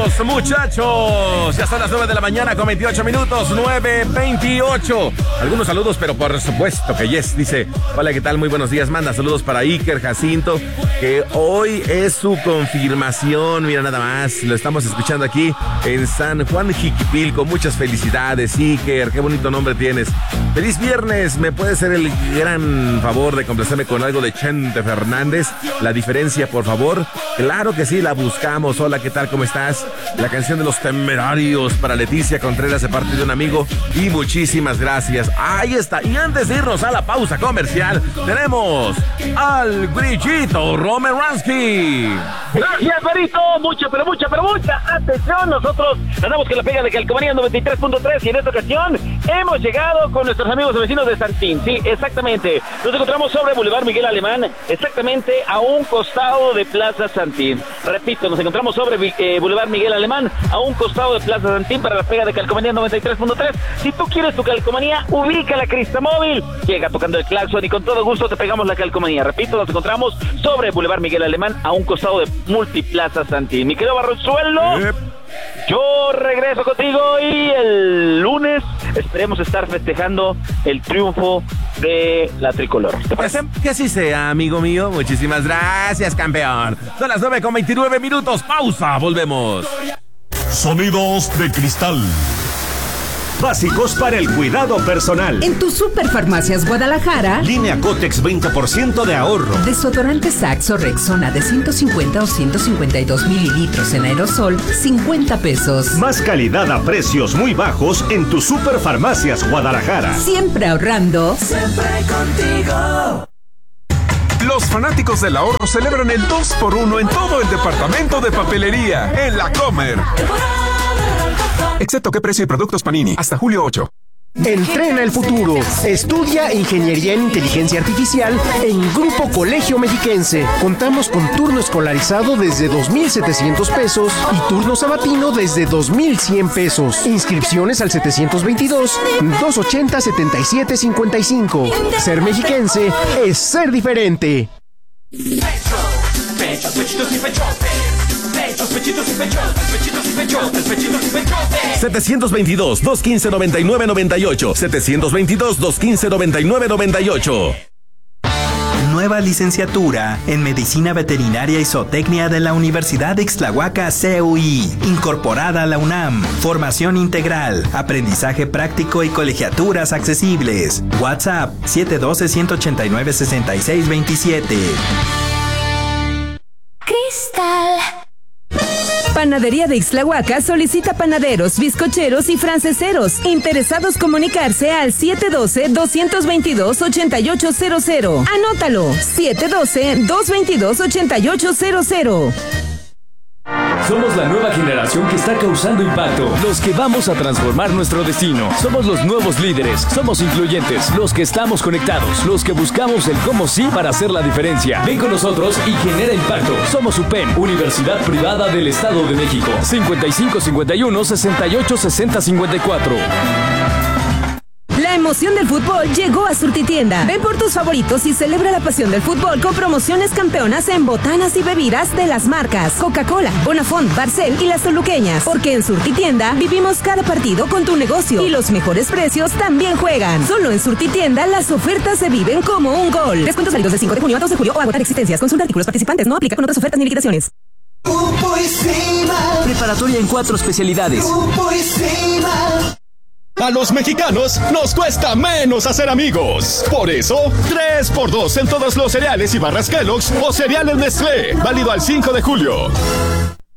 Bienvenidos, muchachos. Ya son las 9 de la mañana con 28 minutos, 9:28. Algunos saludos, pero por supuesto que yes. Dice, hola, ¿qué tal? Muy buenos días. Manda saludos para Iker Jacinto, que hoy es su confirmación. Mira nada más, lo estamos escuchando aquí en San Juan Jiquipilco. Muchas felicidades, Iker. Qué bonito nombre tienes. Feliz viernes. ¿Me puede hacer el gran favor de complacerme con algo de Chente Fernández? La diferencia, por favor. Claro que sí, la buscamos. Hola, ¿qué tal? ¿Cómo estás? La canción de Los Temerarios para Leticia Contreras de parte de un amigo. Y muchísimas gracias. Ahí está. Y antes de irnos a la pausa comercial, tenemos al Grillito Romeransky. Gracias, Berito. Mucha atención. Nosotros andamos con la pega de Calcomanía 93.3 y en esta ocasión hemos llegado con nuestros amigos y vecinos de Santín. Sí, exactamente. Nos encontramos sobre Boulevard Miguel Alemán, exactamente a un costado de Plaza Santín. Repito, nos encontramos sobre Boulevard Miguel Alemán, a un costado de Plaza Santín para la pega de Calcomanía 93.3. Si tú quieres tu calcomanía, ubica la Cristamóvil. Llega tocando el claxon y con todo gusto te pegamos la calcomanía. Repito, nos encontramos sobre Boulevard Miguel Alemán, a un costado de Multiplaza Santín. Mi querido Barrozuelo, yo regreso contigo y el lunes esperemos estar festejando el triunfo de la tricolor. ¿Te parece? Que así sea, amigo mío. Muchísimas gracias, campeón. Son las 9:29 minutos. Pausa, volvemos. Sonidos de cristal. Básicos para el cuidado personal. En tu Superfarmacias Guadalajara, línea Cotex 20% de ahorro. Desodorante Saxo Rexona de 150 o 152 mililitros en aerosol, 50 pesos. Más calidad a precios muy bajos en tu Superfarmacias Guadalajara. Siempre ahorrando. Siempre contigo. Los fanáticos del ahorro celebran el 2x1 en todo el departamento de papelería en La Comer. Excepto qué precio y productos Panini, hasta julio 8. Entrena el futuro. Estudia Ingeniería en Inteligencia Artificial en Grupo Colegio Mexiquense. Contamos con turno escolarizado desde 2,700 pesos y turno sabatino desde 2,100 pesos. Inscripciones al 722-280-7755. Ser mexiquense es ser diferente. Pechos, pechitos y pechotes. Pechos, pechitos y pechotes. Pechitos y pechotes. Pechitos y pechotes. 722-215-9998. 722-215-9998. Nueva licenciatura en Medicina Veterinaria y Zootecnia de la Universidad de Ixtlahuaca CUI, incorporada a la UNAM. Formación integral, aprendizaje práctico y colegiaturas accesibles. WhatsApp 712-189-6627. Cristal. Panadería de Ixtlahuaca solicita panaderos, bizcocheros y franceseros. Interesados comunicarse al 712-222-8800. Anótalo, 712-222-8800. Somos la nueva generación que está causando impacto, los que vamos a transformar nuestro destino. Somos los nuevos líderes, somos incluyentes, los que estamos conectados, los que buscamos el cómo sí para hacer la diferencia. Ven con nosotros y genera impacto. Somos UPEM, Universidad Privada del Estado de México. 5551-686054. La emoción del fútbol llegó a Surtitienda. Ven por tus favoritos y celebra la pasión del fútbol con promociones campeonas en botanas y bebidas de las marcas Coca-Cola, Bonafont, Barcel y las toluqueñas. Porque en Surtitienda vivimos cada partido con tu negocio y los mejores precios también juegan. Solo en Surtitienda las ofertas se viven como un gol. Descuentos válidos del 5 de junio a 2 de julio o agotar existencias. Consulta artículos participantes. No aplica con otras ofertas ni liquidaciones. Preparatoria en 4 especialidades. A los mexicanos nos cuesta menos hacer amigos. Por eso, 3x2 en todos los cereales y barras Kellogg's o cereales Nestlé. Válido al 5 de julio.